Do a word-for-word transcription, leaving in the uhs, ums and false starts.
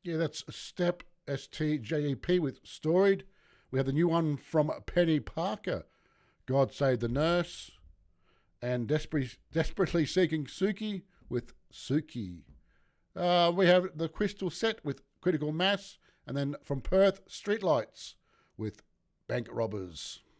Yeah, that's Step, S T J E P with Storied. We have the new one from Penny Parker, God Save the Nurse. And Desperately, Desperately Seeking Suki with Suki. Uh, we have the Crystal Set with Critical Mass. And then from Perth, Streetlights with Bank Robbers.